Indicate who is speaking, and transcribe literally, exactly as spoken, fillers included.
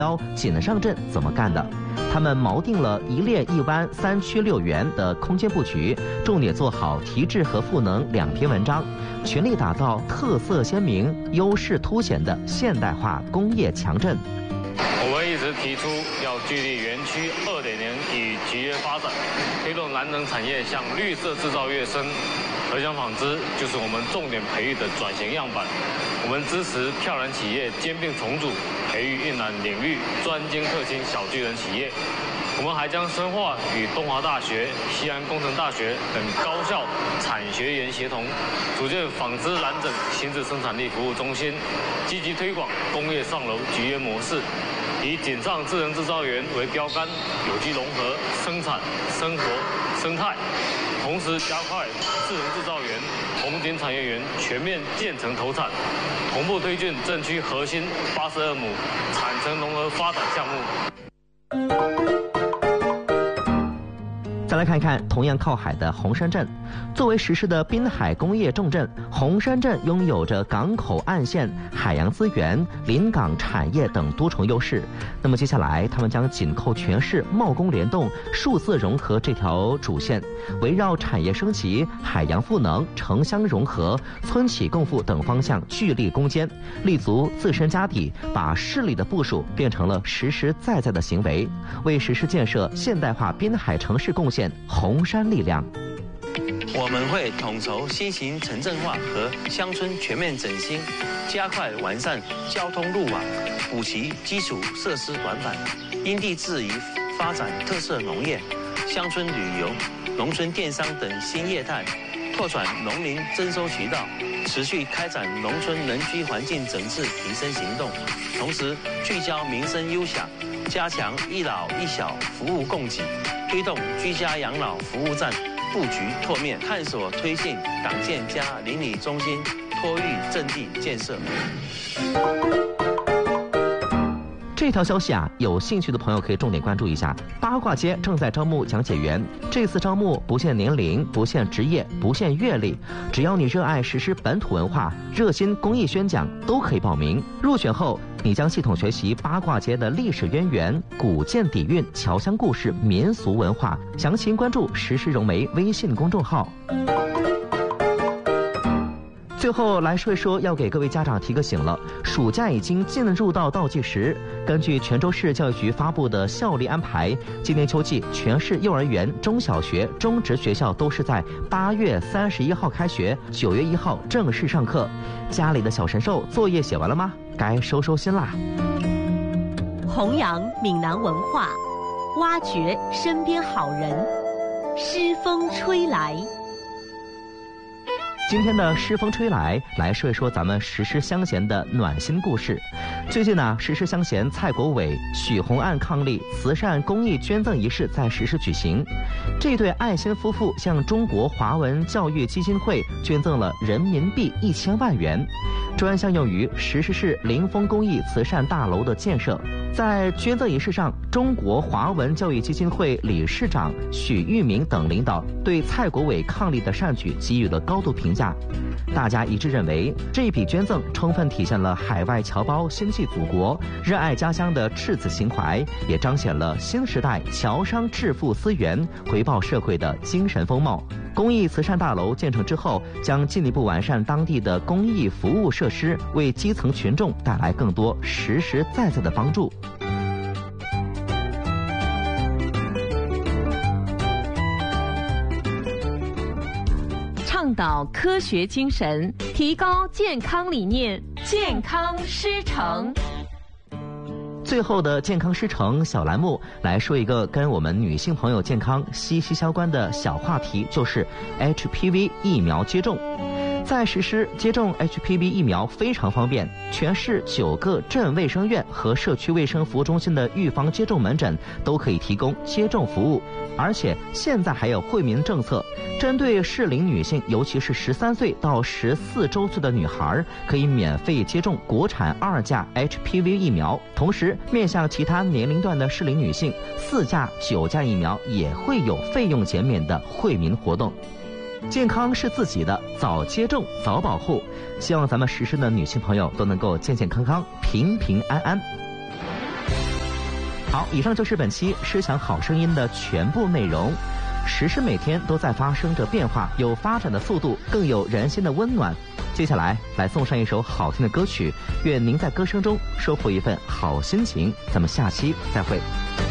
Speaker 1: 锦上镇怎么干的？他们锚定了一列一弯三区六园的空间布局，重点做好提质和赋能两篇文章，全力打造特色鲜明、优势凸显的现代化工业强镇。
Speaker 2: 我们一直提出要聚力园区 二点零 与集约发展，推动蓝能产业向绿色制造跃升。合享纺织就是我们重点培育的转型样板。我们支持跳蓝企业兼并重组，培育运染领域专精特新小巨人企业。我们还将深化与东华大学、西安工程大学等高校产学研协同，组建纺织蓝整新质生产力服务中心，积极推广工业上楼集约模式，以锦上智能制造园为标杆，有机融合生产、生活、生态。同时加快智能制造园、红景产业园全面建成投产，同步推进镇区核心八十二亩产城融合发展项目。
Speaker 1: 再来看一看同样靠海的红山镇，作为实施的滨海工业重镇，红山镇拥有着港口岸线、海洋资源、临港产业等多重优势。那么接下来，他们将紧扣全市贸工联动、数字融合这条主线，围绕产业升级、海洋赋能、城乡融合、村企共富等方向聚力攻坚，立足自身家底，把势力的部署变成了实实在在的行为，为实施建设现代化滨海城市贡献红山力量。
Speaker 3: 我们会统筹新型城镇化和乡村全面整新，加快完善交通路网，补齐基础设施短板，因地制宜发展特色农业、乡村旅游、农村电商等新业态，拓展农林征收渠道，持续开展农村人居环境整治提升行动，同时聚焦民生优享，加强一老一小服务供给，推动居家养老服务站布局拓面，探索推进党建加邻里中心托育阵地建设。
Speaker 1: 这条消息啊，有兴趣的朋友可以重点关注一下。八卦街正在招募讲解员，这次招募不限年龄、不限职业、不限阅历，只要你热爱实施本土文化、热心公益宣讲，都可以报名。入选后，你将系统学习八卦街的历史渊源、古建底蕴、侨乡故事、民俗文化。详情关注时事融媒微信公众号。最后来说一说，要给各位家长提个醒了，暑假已经进入到倒计时。根据泉州市教育局发布的校例安排，今年秋季全市幼儿园、中小学、中职学校都是在八月三十一号开学，九月一号正式上课。家里的小神兽作业写完了吗？该收收心啦。
Speaker 4: 弘扬闽南文化，挖掘身边好人，诗风吹来。
Speaker 1: 今天的诗风吹来，来说一说咱们实施乡贤的暖心故事。最近呢，实施乡贤蔡国伟、许红岸伉俪慈善公益捐赠仪式在实施举行。这对爱心夫妇向中国华文教育基金会捐赠了人民币一千万元，专项用于石狮市临风公益慈善大楼的建设。在捐赠仪式上，中国华文教育基金会理事长许玉明等领导对蔡国伟伉俪的善举给予了高度评价。大家一致认为，这笔捐赠充分体现了海外侨胞心系祖国、热爱家乡的赤子情怀，也彰显了新时代侨商致富思源、回报社会的精神风貌。公益慈善大楼建成之后，将进一步完善当地的公益服务设施，为基层群众带来更多实实在在的帮助。
Speaker 4: 倡导科学精神，提高健康理念，健康师承。
Speaker 1: 最后的健康师承小栏目来说一个跟我们女性朋友健康息息相关的小话题，就是 H P V 疫苗接种。在实施接种 H P V 疫苗非常方便，全市九个镇卫生院和社区卫生服务中心的预防接种门诊都可以提供接种服务，而且现在还有惠民政策，针对适龄女性，尤其是十三岁到十四周岁的女孩，可以免费接种国产二价 H P V 疫苗。同时，面向其他年龄段的适龄女性，四价、九价疫苗也会有费用减免的惠民活动。健康是自己的，早接种早保护。希望咱们实施的女性朋友都能够健健康康、平平安安。 好，以上就是本期《诗想好声音》的全部内容。时事每天都在发生着变化，有发展的速度，更有人心的温暖。接下来来送上一首好听的歌曲，愿您在歌声中收获一份好心情。咱们下期再会。